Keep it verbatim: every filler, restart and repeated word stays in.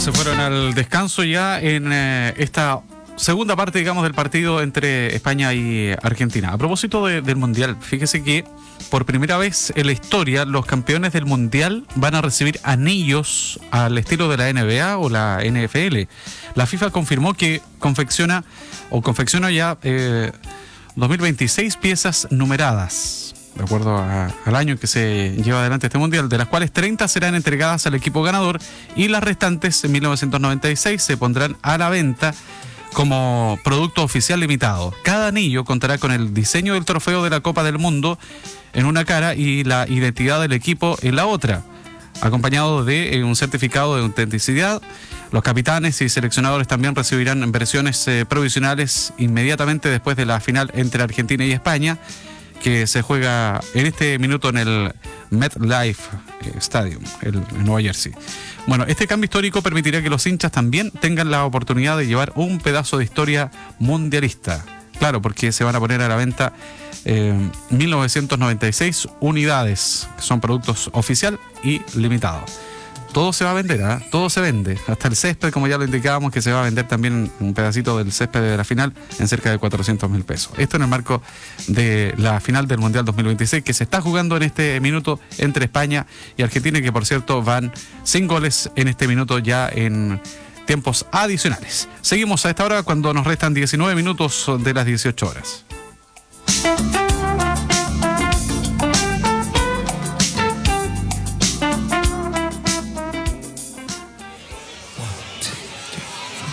se fueron al descanso ya en eh, esta segunda parte, digamos, del partido entre España y Argentina. A propósito de, del Mundial, fíjese que por primera vez en la historia los campeones del Mundial van a recibir anillos al estilo de la N B A o la N F L. La FIFA confirmó que confecciona o confecciona ya eh, dos mil veintiséis piezas numeradas, de acuerdo a, al año en que se lleva adelante este Mundial, de las cuales treinta serán entregadas al equipo ganador y las restantes en mil novecientos noventa y seis se pondrán a la venta como producto oficial limitado. Cada anillo contará con el diseño del trofeo de la Copa del Mundo en una cara y la identidad del equipo en la otra, acompañado de eh, un certificado de autenticidad. Los capitanes y seleccionadores también recibirán versiones eh, provisionales inmediatamente después de la final entre Argentina y España, que se juega en este minuto en el MetLife Stadium, el, en Nueva Jersey. Bueno, este cambio histórico permitirá que los hinchas también tengan la oportunidad de llevar un pedazo de historia mundialista. Claro, porque se van a poner a la venta eh, mil novecientos noventa y seis unidades, que son productos oficial y limitados. Todo se va a vender, ¿eh? Todo se vende. Hasta el césped, como ya lo indicábamos, que se va a vender también un pedacito del césped de la final en cerca de cuatrocientos mil pesos. Esto en el marco de la final del Mundial dos mil veintiséis, que se está jugando en este minuto entre España y Argentina, que por cierto van sin goles en este minuto ya en tiempos adicionales. Seguimos a esta hora cuando nos restan diecinueve minutos de las dieciocho horas.